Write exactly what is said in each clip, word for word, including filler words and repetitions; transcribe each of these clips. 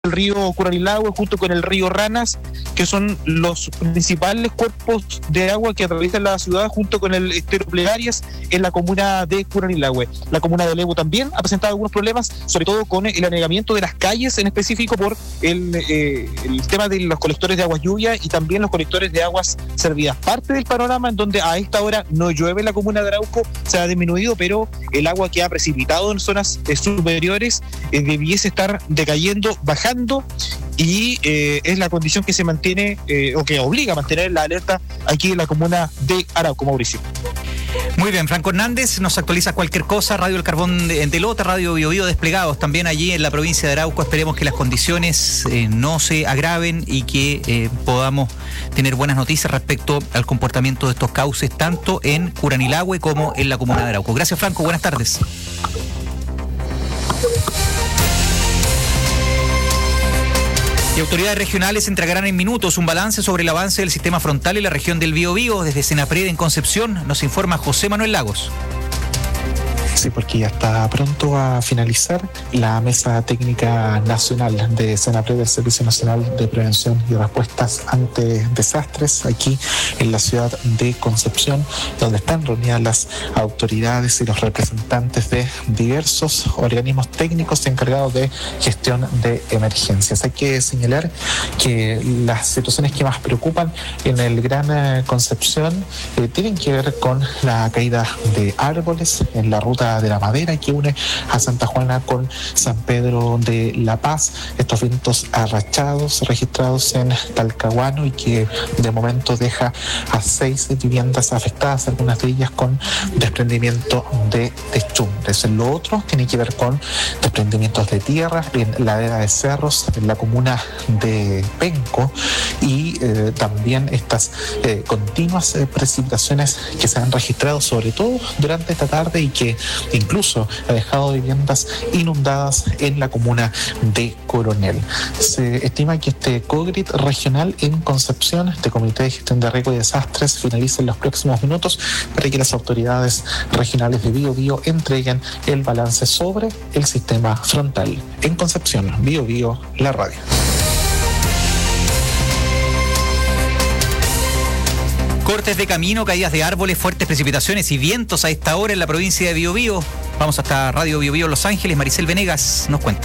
el río Curanilahue junto con el río Ranas, que son los principales cuerpos de agua que atraviesan la ciudad junto con el estero Plegarias en la comuna de Curanilahue. La comuna de Lebu también ha presentado algunos problemas, sobre todo con el anegamiento de las calles, en específico por el, eh, el tema de los colectores de aguas lluvia y también los colectores de aguas servidas. Parte del panorama en donde a esta hora no llueve en la comuna de Arauco se ha disminuido, pero el agua que ha precipitado en zonas eh, superiores eh, debiese estar decayendo, bajando, y eh, es la condición que se mantiene eh, o que obliga a mantener la alerta aquí en la comuna de Arauco, Mauricio. Muy bien, Franco Hernández nos actualiza cualquier cosa. Radio El Carbón de, de Lota, Radio Bio Bio desplegados también allí en la provincia de Arauco. Esperemos que las condiciones eh, no se agraven y que eh, podamos tener buenas noticias respecto al comportamiento de estos cauces tanto en Curanilahue como en la comuna de Arauco. Gracias, Franco, buenas tardes. Y autoridades regionales entregarán en minutos un balance sobre el avance del sistema frontal en la región del Biobío. Desde Senapred en Concepción nos informa José Manuel Lagos. Sí, porque ya está pronto a finalizar la mesa técnica nacional de Senapred, del Servicio Nacional de Prevención y Respuestas ante Desastres, aquí en la ciudad de Concepción, donde están reunidas las autoridades y los representantes de diversos organismos técnicos encargados de gestión de emergencias. Hay que señalar que las situaciones que más preocupan en el Gran Concepción eh, tienen que ver con la caída de árboles en la ruta de la Madera que une a Santa Juana con San Pedro de la Paz. Estos vientos arrachados registrados en Talcahuano y que de momento deja a seis viviendas afectadas, algunas de ellas con desprendimiento de techumbres. Lo otro tiene que ver con desprendimientos de tierra en ladera de cerros en la comuna de Penco y eh, también estas eh, continuas eh, precipitaciones que se han registrado sobre todo durante esta tarde y que incluso ha dejado viviendas inundadas en la comuna de Coronel. Se estima que este COGRIT regional en Concepción, este Comité de Gestión de Riesgo y Desastres, finalice en los próximos minutos para que las autoridades regionales de Bio Bio entreguen el balance sobre el sistema frontal. En Concepción, Bio Bio, la radio. Cortes de camino, caídas de árboles, fuertes precipitaciones y vientos a esta hora en la provincia de Biobío. Vamos hasta Radio Biobío Los Ángeles. Maricel Venegas nos cuenta.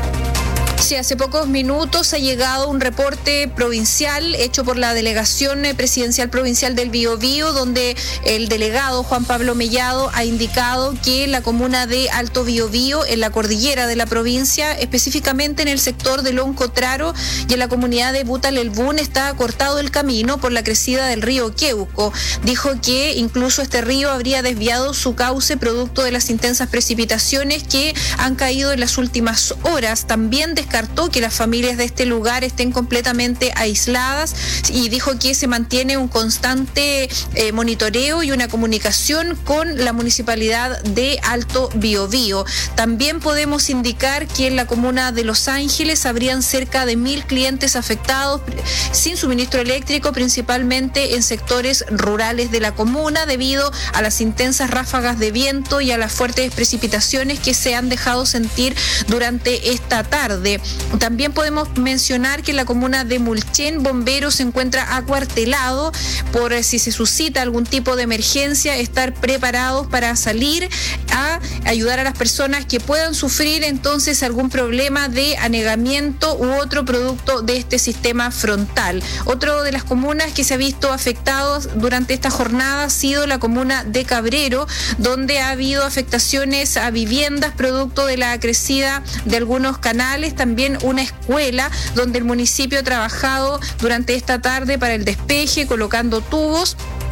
Sí, hace pocos minutos ha llegado un reporte provincial hecho por la Delegación Presidencial Provincial del Biobío, donde el delegado Juan Pablo Mellado ha indicado que la comuna de Alto Biobío, en la cordillera de la provincia, específicamente en el sector de Loncotraro y en la comunidad de Butalelbún, está cortado el camino por la crecida del río Queuco. Dijo que incluso este río habría desviado su cauce producto de las intensas precipitaciones que han caído en las últimas horas. También descartó que las familias de este lugar estén completamente aisladas y dijo que se mantiene un constante eh, monitoreo y una comunicación con la municipalidad de Alto Biobío. También podemos indicar que en la comuna de Los Ángeles habrían cerca de mil clientes afectados sin suministro eléctrico, principalmente en sectores rurales de la comuna, debido a las intensas ráfagas de viento y a las fuertes precipitaciones que se han dejado sentir durante esta tarde. También podemos mencionar que en la comuna de Mulchen, Bomberos se encuentra acuartelado por eh, si se suscita algún tipo de emergencia, estar preparados para salir a ayudar a las personas que puedan sufrir entonces algún problema de anegamiento u otro producto de este sistema frontal. Otro de las comunas que se ha visto afectados durante esta jornada ha sido la comuna de Cabrero, donde ha habido afectaciones a viviendas producto de la crecida de algunos canales, también una escuela donde el municipio ha trabajado durante esta tarde para el despeje, colocando tubos.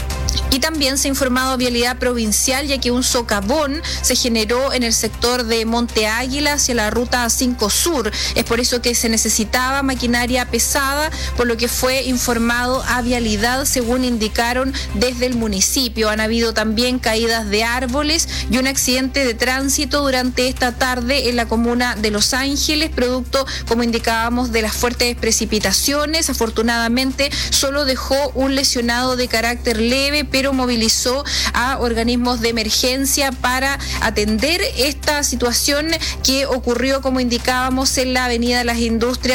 Y también se ha informado a Vialidad Provincial, ya que un socavón se generó en el sector de Monte Águila hacia la ruta cinco Sur. Es por eso que se necesitaba maquinaria pesada, por lo que fue informado a Vialidad, según indicaron desde el municipio. Han habido también caídas de árboles y un accidente de tránsito durante esta tarde en la comuna de Los Ángeles, producto, como indicábamos, de las fuertes precipitaciones. Afortunadamente, solo dejó un lesionado de carácter leve pero movilizó a organismos de emergencia para atender esta situación que ocurrió, como indicábamos, en la Avenida de las Industrias